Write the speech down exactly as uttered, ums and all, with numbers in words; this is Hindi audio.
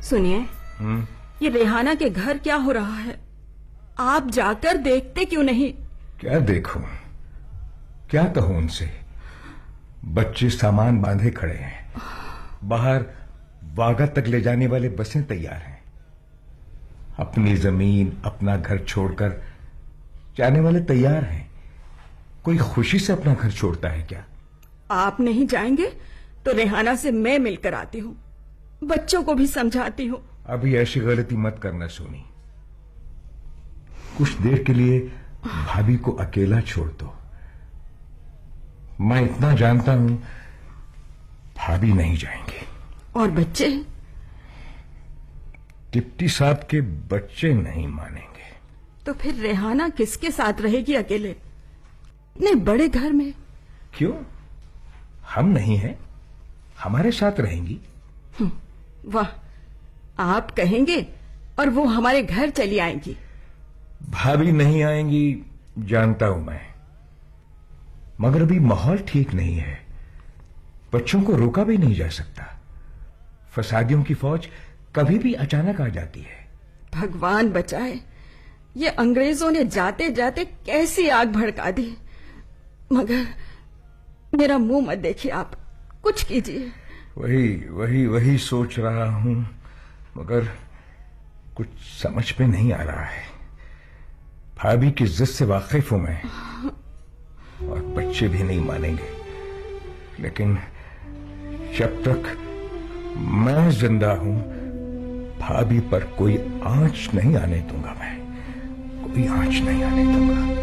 सुनिए, हम्म ये रेहाना के घर क्या हो रहा है? आप जाकर देखते क्यों नहीं? क्या देखूं, क्या कहूं उनसे? बच्चे सामान बांधे खड़े हैं, बाहर वागा तक ले जाने वाले बसें तैयार हैं। अपनी जमीन, अपना घर छोड़कर जाने वाले तैयार हैं। कोई खुशी से अपना घर छोड़ता है क्या? आप नहीं जाएंगे तो रेहाना से मैं मिलकर आती हूँ, बच्चों को भी समझाती हूँ। अभी ऐसी गलती मत करना सोनी। कुछ देर के लिए भाभी को अकेला छोड़ दो। मैं इतना जानता हूं, भाभी नहीं जाएंगे। और बच्चे? डिप्टी साहब के बच्चे नहीं मानेंगे। तो फिर रेहाना किसके साथ रहेगी अकेले, इतने बड़े घर में? क्यों, हम नहीं हैं, हमारे साथ रहेंगी। वाह, आप कहेंगे और वो हमारे घर चली आएंगी। भाभी नहीं आएंगी जानता हूं मैं, मगर अभी माहौल ठीक नहीं है। बच्चों को रोका भी नहीं जा सकता। फसादियों की फौज कभी भी अचानक आ जाती है। भगवान बचाए, ये अंग्रेजों ने जाते जाते कैसी आग भड़का दी। मगर मेरा मुंह मत देखिए, आप कुछ कीजिए। वही वही वही सोच रहा हूं, मगर कुछ समझ में नहीं आ रहा है। भाभी की इज्जत से वाकिफ हूं मैं, और बच्चे भी नहीं मानेंगे। लेकिन जब तक मैं जिंदा हूं, भाभी पर कोई आंच नहीं आने दूंगा। मैं कोई आंच नहीं आने दूंगा।